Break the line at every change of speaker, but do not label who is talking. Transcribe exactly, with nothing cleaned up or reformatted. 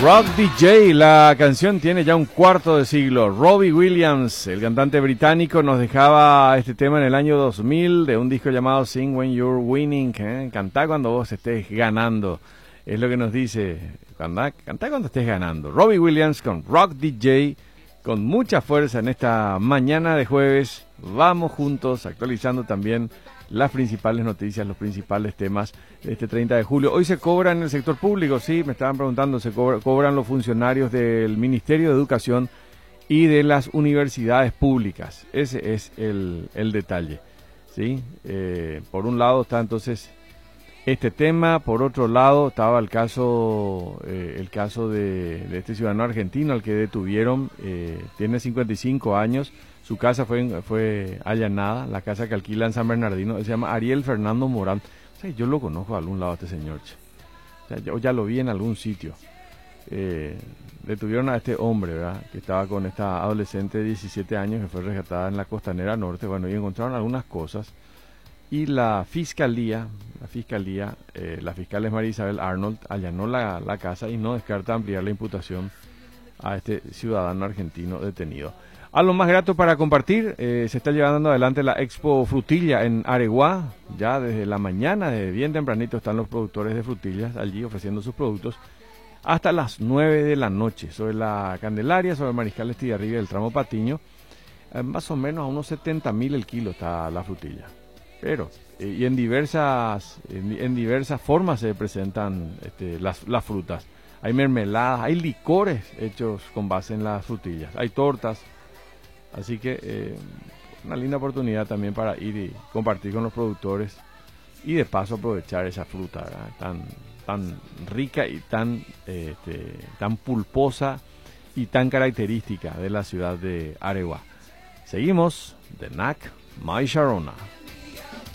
Rock D J, la canción tiene ya un cuarto de siglo. Robbie Williams, el cantante británico, nos dejaba este tema en el año dos mil de un disco llamado Sing When You're Winning. ¿eh? Cantá cuando vos estés ganando. Es lo que nos dice. Cantá, cantá cuando estés ganando. Robbie Williams con Rock D J, con mucha fuerza en esta mañana de jueves. Vamos juntos actualizando también las principales noticias, los principales temas de este treinta de julio. Hoy se cobra en el sector público, sí, me estaban preguntando, se cobra, cobran los funcionarios del Ministerio de Educación y de las universidades públicas. Ese es el, el detalle, ¿sí? Eh, por un lado está entonces este tema, por otro lado estaba el caso eh, el caso de, de este ciudadano argentino al que detuvieron, eh, tiene cincuenta y cinco años. Su casa fue, fue allanada, la casa que alquila en San Bernardino. Se llama Ariel Fernando Morán. O sea, yo lo conozco de algún lado, este señor. Che. O sea, yo ya lo vi en algún sitio. Eh, detuvieron a este hombre, ¿verdad? Que estaba con esta adolescente de diecisiete años que fue rescatada en la Costanera Norte. Bueno, y encontraron algunas cosas. Y la fiscalía, la fiscalía, eh, la fiscal es María Isabel Arnold, allanó la, la casa y no descarta ampliar la imputación a este ciudadano argentino detenido. A lo más grato para compartir, eh, se está llevando adelante la Expo Frutilla en Areguá. Ya desde la mañana, desde bien tempranito, están los productores de frutillas allí ofreciendo sus productos hasta las nueve de la noche. Sobre la Candelaria, sobre Mariscal Estigarribia del tramo Patiño, eh, más o menos a unos setenta mil el kilo está la frutilla. Pero, eh, y en diversas, en, en diversas formas se presentan este, las, las frutas. Hay mermeladas, hay licores hechos con base en las frutillas, hay tortas. Así que eh, una linda oportunidad también para ir y compartir con los productores y de paso aprovechar esa fruta, ¿verdad? tan tan rica y tan eh, este, tan pulposa y tan característica de la ciudad de Areguá. Seguimos de N A C, My Sharona.